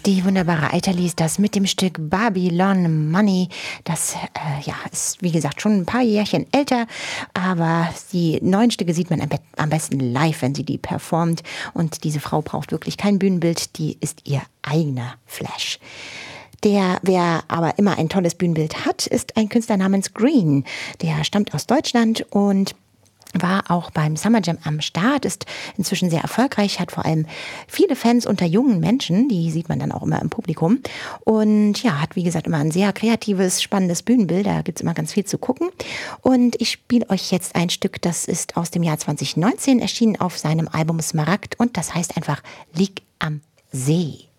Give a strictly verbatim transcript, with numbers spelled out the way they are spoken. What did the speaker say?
Die wunderbare Eiterlies, das mit dem Stück Babylon Money, das äh, ja, ist wie gesagt schon ein paar Jährchen älter, aber die neuen Stücke sieht man am, be- am besten live, wenn sie die performt, und diese Frau braucht wirklich kein Bühnenbild, die ist ihr eigener Flash. Der, wer aber immer ein tolles Bühnenbild hat, ist ein Künstler namens Green. Der stammt aus Deutschland und war auch beim Summer Jam am Start, ist inzwischen sehr erfolgreich, hat vor allem viele Fans unter jungen Menschen, die sieht man dann auch immer im Publikum, und ja, hat wie gesagt immer ein sehr kreatives, spannendes Bühnenbild, da gibt's immer ganz viel zu gucken, und ich spiele euch jetzt ein Stück, das ist aus dem Jahr zwanzig neunzehn erschienen auf seinem Album Smaragd, und das heißt einfach Lieg am See.